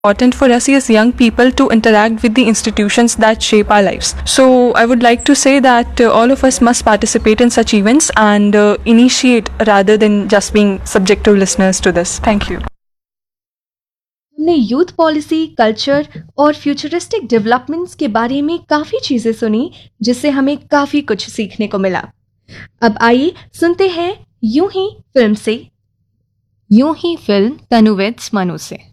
important for us as young people to interact with the institutions that shape our lives. So I would like to say that all of us must participate in such events and initiate rather than just being subjective listeners to this. Thank you. हमने youth policy, culture और futuristic developments के बारे में काफी चीजें सुनी, जिससे हमें काफी कुछ सीखने को मिला। अब आइए सुनते हैं यूं ही फिल्म तनु विद्स मनु से।